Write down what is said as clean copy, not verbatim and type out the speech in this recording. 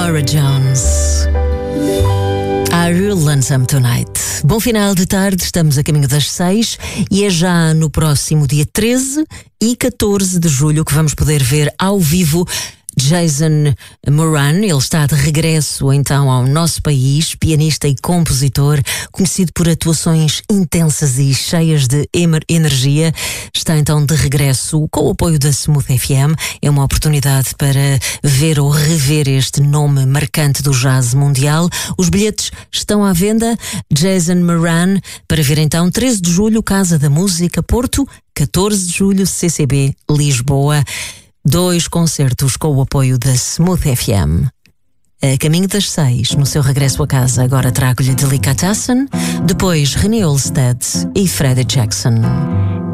Norah Jones. Are You Lonesome Tonight? Bom final de tarde, estamos a caminho das 6 e é já no próximo dia 13 e 14 de julho que vamos poder ver ao vivo Jason Moran. Ele está de regresso então ao nosso país, pianista e compositor, conhecido por atuações intensas e cheias de energia. Está então de regresso com o apoio da Smooth FM. É uma oportunidade para ver ou rever este nome marcante do jazz mundial. Os bilhetes estão à venda. Jason Moran, para ver então 13 de julho, Casa da Música, Porto, 14 de julho, CCB, Lisboa. 2 concertos com o apoio da Smooth FM. A caminho das 6, no seu regresso a casa, agora trago-lhe Delicatessen, depois René Olstead e Freddie Jackson.